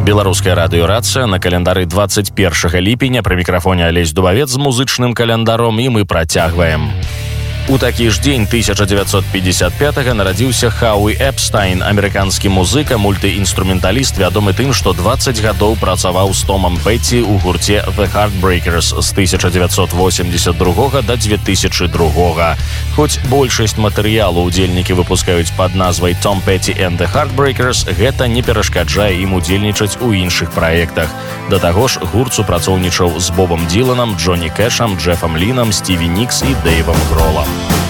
Беларуская радыёрацыя на календары 21 ліпеня. Пры мікрафоне Алесь Дубавец з музычным календаром, і мы працягваем. У такі ж дзень 1955-га нарадзіўся Хауі Эпстайн, амерыканскі музыка, мультыінструменталіст, вядомы тым, што 20 гадоў працаваў з Томам Петці ў гурце The Heartbreakers з 1982 да 2002. Хоць большасць матэрыялу удзельнікі выпускаюць пад назвай Tom Petty and the Heartbreakers, гэта не перашкаджае ім удзельнічаць у іншых праектах. Да таго ж, гурт супрацоўнічаў з Бобам Діланам, Джонні Кэшам, Джефам Лінам, Стіві Нікс і Дэйвам Гролам.